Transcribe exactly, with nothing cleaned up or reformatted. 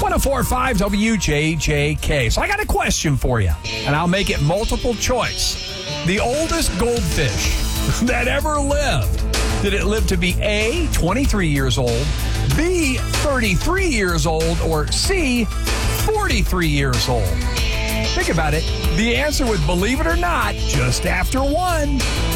one oh four point five W J J K. So I got a question for you, and I'll make it multiple choice. The oldest goldfish that ever lived, did it live to be A, twenty-three years old, B, thirty-three years old, or C, forty-three years old? Think about it. The answer was, believe it or not, just after one.